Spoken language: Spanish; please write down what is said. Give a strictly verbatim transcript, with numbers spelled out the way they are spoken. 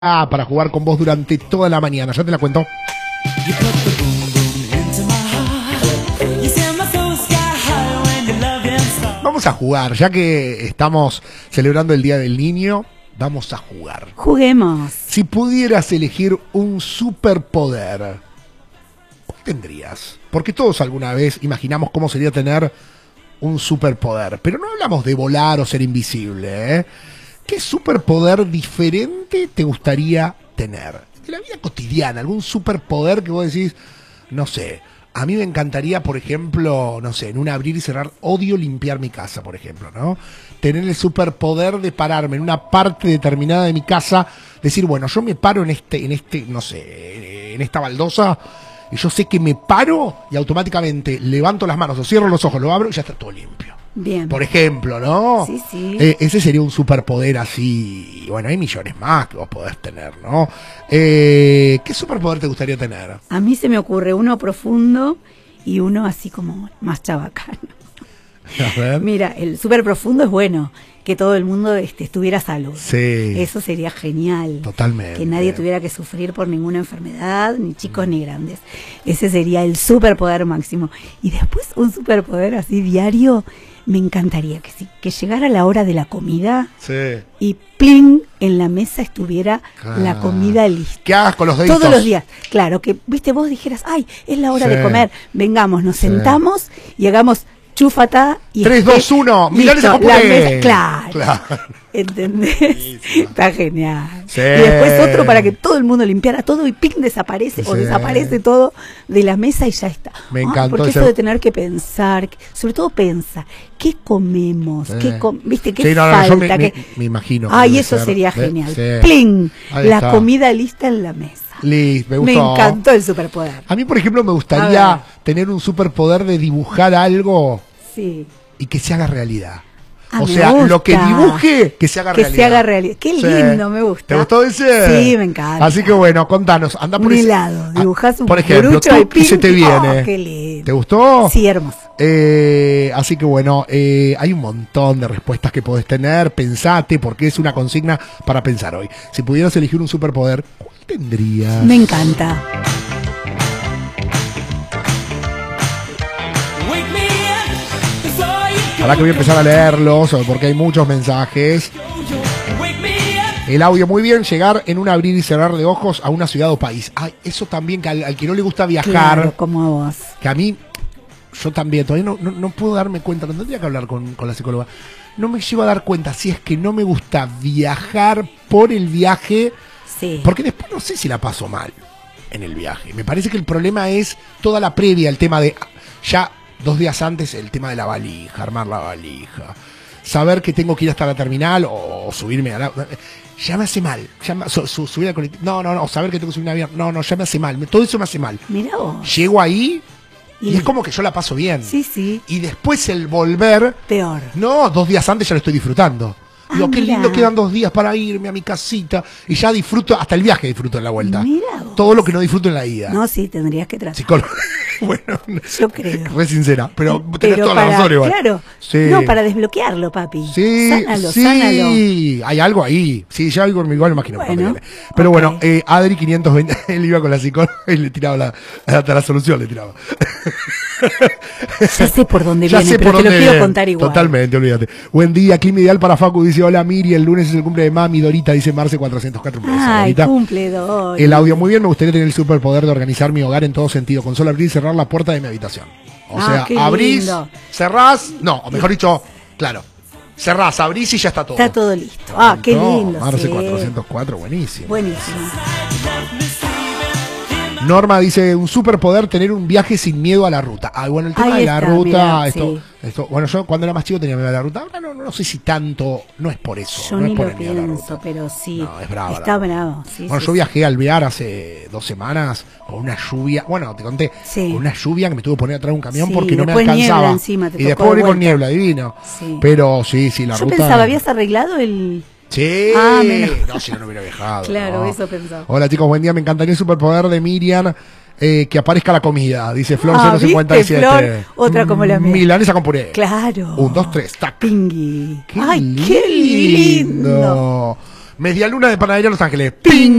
Ah, para jugar con vos durante toda la mañana, ya te la cuento. Vamos a jugar, ya que estamos celebrando el Día del Niño, vamos a jugar. Juguemos. Si pudieras elegir un superpoder, ¿cuál tendrías? Porque todos alguna vez imaginamos cómo sería tener un superpoder, pero no hablamos de volar o ser invisible, ¿eh? ¿Qué superpoder diferente te gustaría tener? De la vida cotidiana, algún superpoder que vos decís, no sé, a mí me encantaría, por ejemplo, no sé, en un abrir y cerrar, odio limpiar mi casa, por ejemplo, ¿no? Tener el superpoder de pararme en una parte determinada de mi casa, decir, bueno, yo me paro en este, en este, no sé, en esta baldosa, y yo sé que me paro y automáticamente levanto las manos o cierro los ojos, lo abro y ya está todo limpio. Bien. Por ejemplo, ¿no? Sí, sí. Eh, ese sería un superpoder así. Y bueno, hay millones más que vos podés tener, ¿no? Eh, ¿Qué superpoder te gustaría tener? A mí se me ocurre uno profundo y uno así como más chabacano. A ver. Mira, el súper profundo es bueno, que todo el mundo este, estuviera a salud. Sí. Eso sería genial. Totalmente. Que nadie tuviera que sufrir por ninguna enfermedad, ni chicos ni grandes. Ese sería el superpoder máximo. Y después un superpoder así diario, me encantaría que sí, que llegara la hora de la comida Sí. y plin, en la mesa estuviera Ah. la comida lista. ¿Qué hagas con los deditos? Todos los días. Claro, que viste vos dijeras, ay, es la hora Sí. de comer. Vengamos, nos Sí. sentamos y hagamos chúfata y tres, esté dos, uno, milanesa listo, con la puré. mesa. Claro. Claro. ¿Entendés? Buenísimo. Está genial. Sí. Y después otro para que todo el mundo limpiara todo y ping desaparece o Sí. desaparece todo de la mesa y ya está. Me Ah, encantó porque ese- eso de tener que pensar, sobre todo pensar, ¿qué comemos? Sí. ¿Qué com- ¿Viste? ¿Qué Sí, no, no, falta? yo me, ¿Qué- me- me imagino. que Ay, debe eso ser. sería Eh, genial. sí. ¡Pling! Ahí La está. comida lista en la mesa. Liz, me Me gustó. encantó el superpoder. A mí, por ejemplo, me A gustaría ver. tener un superpoder de dibujar algo Sí. y que se haga realidad. Ah, o me sea, lo que gusta. dibuje, que se haga Que realidad. se haga realidad. Qué Sí. lindo, me gusta. ¿Te gustó ese? Sí, me encanta. Así que bueno, contanos, anda por Un ese- helado, Ah, dibujás un por ejemplo, cucurucho tú, y ¿qué se te ping, viene? oh, qué lindo. ¿Te gustó? Sí, hermoso. Eh, así que bueno, eh, hay un montón de respuestas que podés tener. Pensate, porque es una consigna para pensar hoy. Si pudieras elegir un superpoder, ¿cuál tendrías? Me encanta. Ahora que voy a empezar a leerlos, porque hay muchos mensajes. El audio, muy bien, llegar en un abrir y cerrar de ojos a una ciudad o país. Ay, eso también, que al, al que no le gusta viajar, Claro, como a vos. que a mí, yo también, todavía no, no, no puedo darme cuenta, no tendría que hablar con, con la psicóloga, no me llego a dar cuenta si es que no me gusta viajar por el viaje, Sí. porque después no sé si la paso mal en el viaje. Me parece que el problema es toda la previa, el tema de, ya dos días antes, el tema de la valija, armar la valija, saber que tengo que ir hasta la terminal o, o subirme a la... Ya me hace mal, ya me- su- su- subir al colectivo, no, no, no, o saber que tengo que subir un avión, no, no, ya me hace mal, me- todo eso me hace mal. Mirá vos. Llego ahí y, Y- es como que yo la paso bien. Sí, sí. Y después el volver, Peor. no, dos días antes ya lo estoy disfrutando. Ah, Digo, qué mirá. lindo, quedan dos días para irme a mi casita. Y ya disfruto, hasta el viaje disfruto en la vuelta. Mirá vos. Todo lo que no disfruto en la ida. No, sí, tendrías que tratar. Psicólogo. Bueno, Yo creo. re sincera, pero tenés Pero toda la para, razón igual. claro. Sí. No, para desbloquearlo, papi. Sí, Sánalo, sí, sánalo. hay algo ahí. Sí, ya algo igual me imagino. por Bueno, dónde viene. Pero ok. bueno, eh, Adri quinientos veinte, él iba con la psicóloga y le tiraba la, hasta la solución, le tiraba. Ya sé por dónde Ya viene, sé pero por te lo dónde quiero viene. contar igual. Totalmente, olvídate. Buen día, clima ideal para Facu, dice hola Miri, el lunes es el cumple de mami, Dorita, dice Marce cuatrocientos cuatro. Un beso, Ay, Dorita. cumple dos. El audio muy bien, me gustaría tener el superpoder de organizar mi hogar en todo sentido, con solo abrir y cerrar la puerta de mi habitación. O Ah, sea, qué abrís, lindo. cerrás, no, o mejor dicho, claro, cerrás, abrís y ya está todo. Está todo listo. Ah, qué No, lindo. Marce sí. cuatrocientos cuatro, buenísimo. Buenísimo. Norma dice, un superpoder tener un viaje sin miedo a la ruta. Ah, bueno, el tema Ahí de la está, ruta, mirá, esto, sí. esto, bueno, yo cuando era más chico tenía miedo a la ruta, ahora no, no sé si tanto, no es por eso, Yo no ni es por lo el miedo a la pienso, ruta. pero sí. No, es brava la Está ruta. bravo. Sí, Bueno, sí, yo sí. viajé al Alvear hace dos semanas con una lluvia, bueno, te conté, Sí. con una lluvia que me tuve que poner atrás de un camión Sí, porque no me después alcanzaba. niebla encima, te y tocó después de volví con vuelta. niebla, divino. Sí. Pero sí, sí, la Yo ruta. pensaba, ¿habías arreglado el...? Sí, Ah, menos- no, si no, no hubiera viajado. Claro, no. eso pensaba. Hola chicos, buen día, me encantaría el superpoder de Miriam. Eh, que aparezca la comida, dice Flor Ah, cero cincuenta y siete. ¿viste, Flor? Otra como la mía. Milanesa con puré. Claro. Un, dos, tres, tac. Pingui. Qué Ay, qué lindo. Medialuna de Panadería Los Ángeles. ¡Ping!